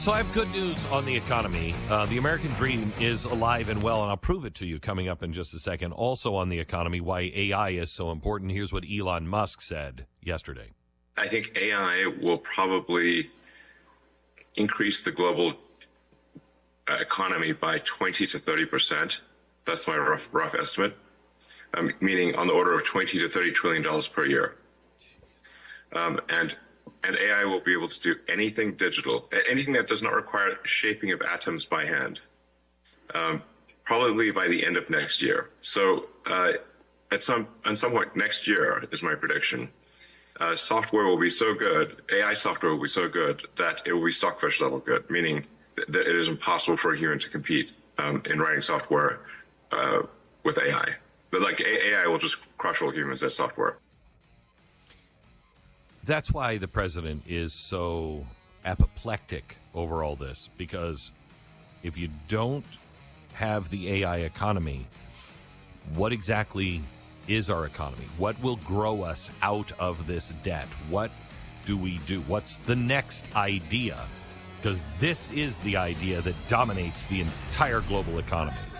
So I have good news on the economy. The American dream is alive and well, and I'll prove it to you coming up in just a second. Also on the economy, why AI is so important. Here's what Elon Musk said yesterday. I think AI will probably increase the global economy by 20 to 30%. That's my rough estimate, meaning on the order of $20 to $30 trillion per year. And AI will be able to do anything digital, anything that does not require shaping of atoms by hand, probably by the end of next year. So at some point next year is my prediction. Software will be so good, AI software will be so good that it will be stockfish level good, meaning that it is impossible for a human to compete in writing software with AI. But like AI will just crush all humans at software. That's why the president is so apoplectic over all this, because if you don't have the AI economy, what exactly is our economy? What will grow us out of this debt? What do we do? What's the next idea? Because this is the idea that dominates the entire global economy.